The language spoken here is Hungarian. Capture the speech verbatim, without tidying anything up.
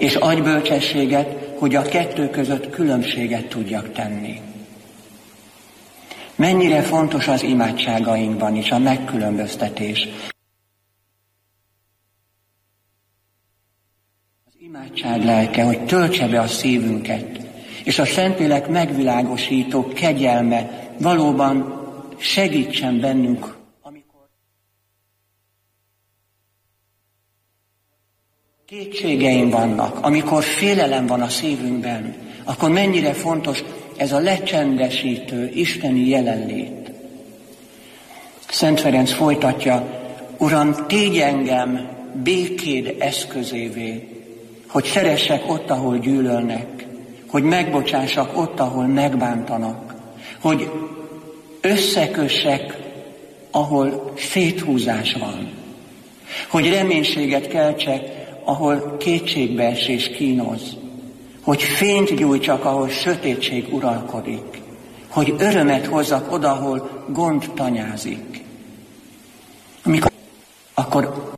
és adj bölcsességet, hogy a kettő között különbséget tudjak tenni. Mennyire fontos az imádságainkban is a megkülönböztetés. Az imádság lelke, hogy töltse be a szívünket, és a Szentlélek megvilágosító kegyelme valóban segítsen bennünk, amikor kétségeim vannak, amikor félelem van a szívünkben, akkor mennyire fontos ez a lecsendesítő isteni jelenlét. Szent Ferenc folytatja, Uram, tégy engem békéd eszközévé, hogy szeressek ott, ahol gyűlölnek, hogy megbocsássak ott, ahol megbántanak, hogy összekössek, ahol széthúzás van, hogy reménységet keltsek, ahol kétségbeesés kínoz, hogy fényt gyújtsak, ahol sötétség uralkodik, hogy örömet hozzak oda, ahol gond tanyázik. Amikor akkor